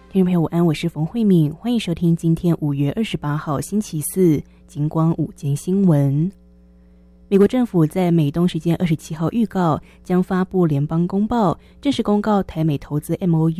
听众朋友午安，我是冯慧敏，欢迎收听今天5月28号星期四金光午间新闻。美国政府在美东时间27号预告，将发布联邦公报，正式公告台美投资 MOU